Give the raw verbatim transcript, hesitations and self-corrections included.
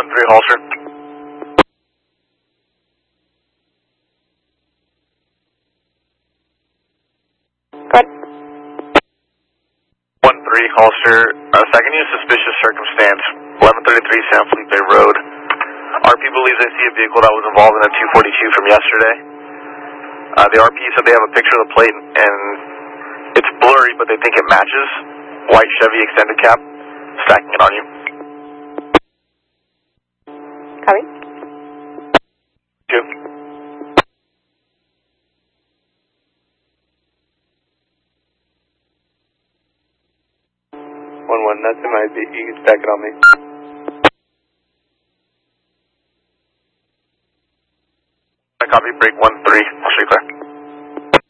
one three, Holster. Good. one three, Holster. Uh, second unit, suspicious circumstance, eleven thirty-three San Felipe Road. R P believes they see a vehicle that was involved in a two forty-two from yesterday. Uh, the R P said they have a picture of the plate and it's blurry, but they think it matches. White Chevy extended cab, stacking it on you. Copy. Two. One one, that's M I B. You can stack it on me. I copy, break one three. I'll show you clear.